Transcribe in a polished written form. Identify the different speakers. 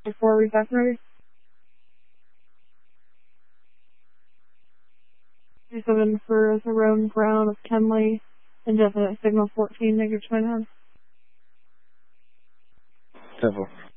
Speaker 1: Sector 4, read back ready. 27 for Tyrone Brown of Kenley, indefinite signal 14, negative 29.
Speaker 2: 10-4.